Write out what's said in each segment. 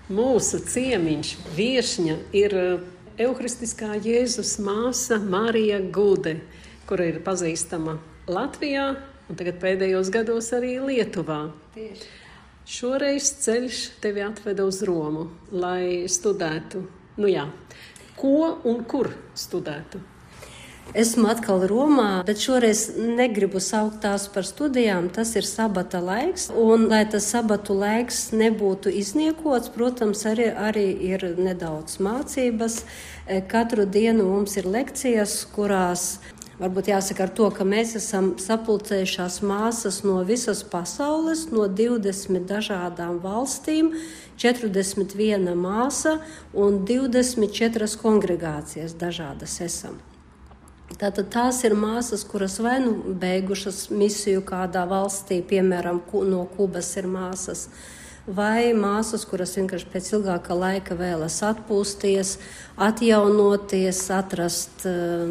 Mūsu ciemiņš, viešņa ir Euharistiskā Jēzus māsa Marija Gude, kura ir pazīstama Latvijā un tagad pēdējos gados arī Lietuvā. Tieši. Šoreiz ceļš tevi atveda uz Romu, lai studētu. Ko un kur studētu? Esmu atkal Romā, bet šoreiz negribu saukt tās par studijām. Tas ir sabata laiks, un lai tas sabatu laiks nebūtu izniekots, protams, arī ir nedaudz mācības. Katru dienu mums ir lekcijas, kurās varbūt jāsaka ar to, ka mēs esam sapulcējušās māsas no visas pasaules, no 20 dažādām valstīm, 41 māsa un 24 kongregācijas dažādas esam. Tātad tās ir māsas, kuras vai nu beigušas misiju kādā valstī, piemēram, no Kubas ir māsas, vai māsas, kuras vienkārši pēc ilgāka laika vēlas atpūsties, atjaunoties, atrast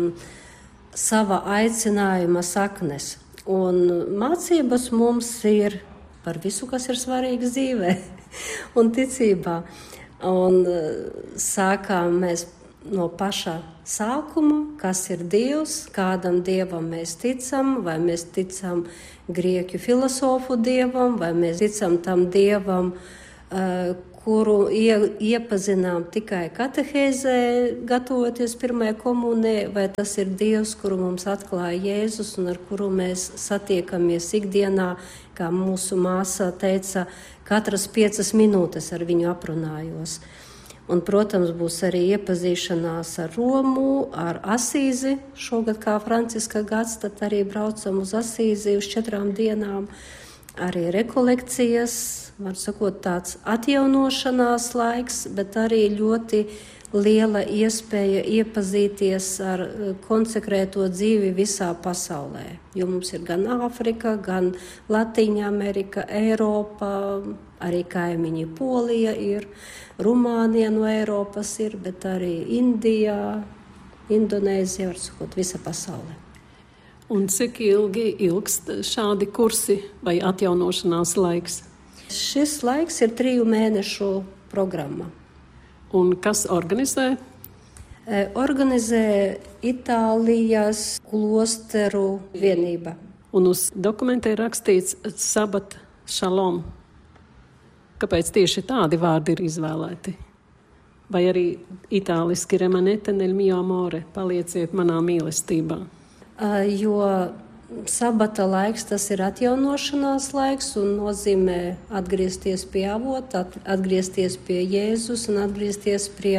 sava aicinājuma saknes. Un mācības mums ir par visu, kas ir svarīgs dzīvē un ticībā. Un sākām mēs no paša sākuma, kas ir Dievs, kādam Dievam mēs ticam, vai mēs ticam grieķu filozofu Dievam, vai mēs ticam tam Dievam, kuru iepazinām tikai katehēzē, gatavoties pirmajai komunē, vai tas ir Dievs, kuru mums atklāja Jēzus un ar kuru mēs satiekamies ikdienā, kā mūsu māsa teica, katras 5 minūtes ar viņu aprunājos. Un, protams, būs arī iepazīšanās ar Romu, ar Asīzi. Šogad, kā Franciska gads, tad arī braucam uz Asīzi uz 4 dienām. Arī rekolekcijas, var sakot, tāds atjaunošanās laiks, bet arī ļoti liela iespēja iepazīties ar konsekrēto dzīvi visā pasaulē. Jo mums ir gan Āfrika, gan Latīņa Amerika, Eiropa, arī kaimiņi Polija ir, Rumānija no Eiropas ir, bet arī Indija, Indonēzija, var sakot, visa pasaule. Un cik ilgi ilgst šādi kursi vai atjaunošanās laiks? Šis laiks ir 3 mēnešu programma. Un kas organizē? Organizē Itālijas klosteru vienība. Un uz dokumenta ir rakstīts Sabat Shalom. Kāpēc tieši tādi vārdi ir izvēlēti? Vai arī itāliski Remanete nel mio amore, palieciet manā mīlestībā? Jo sabata laiks, tas ir atjaunošanās laiks un nozīmē atgriezties pie avota, atgriezties pie Jēzus un atgriezties pie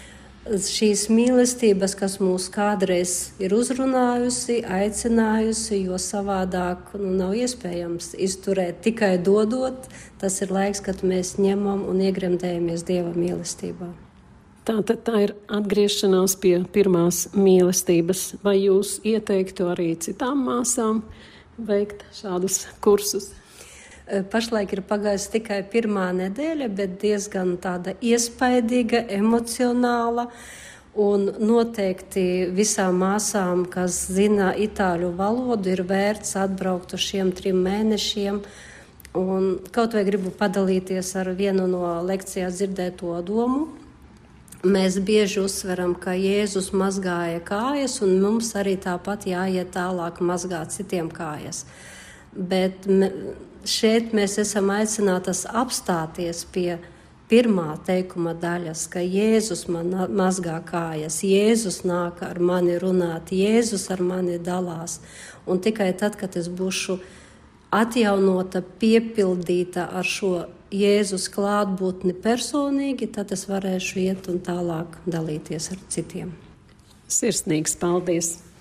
šīs mīlestības, kas mūs kādreiz ir uzrunājusi, aicinājusi, jo savādāk nav iespējams izturēt tikai dodot. Tas ir laiks, kad mēs ņemam un iegremdējamies Dieva mīlestībā. Tātad tā ir atgriešanās pie pirmās mīlestības. Vai jūs ieteiktu arī citām māsām veikt šādus kursus? Pašlaik ir pagājusi tikai 1. nedēļa, bet diezgan tāda iespaidīga, emocionāla. Un noteikti visām māsām, kas zina itāļu valodu, ir vērts atbraukt uz šiem 3 mēnešiem. Un kaut vai gribu padalīties ar vienu no lekcijās dzirdēto domu. Mēs bieži uzsveram, ka Jēzus mazgāja kājas, un mums arī tāpat jāiet tālāk mazgāt citiem kājas. Bet šeit mēs esam aicinātas apstāties pie pirmā teikuma daļas, ka Jēzus man mazgā kājas, Jēzus nāk ar mani runāt, Jēzus ar mani dalās. Un tikai tad, kad es būšu atjaunota, piepildīta ar šo Jēzus klātbūtni personīgi, tad es varēšu iet un tālāk dalīties ar citiem. Sirsnīgs paldies!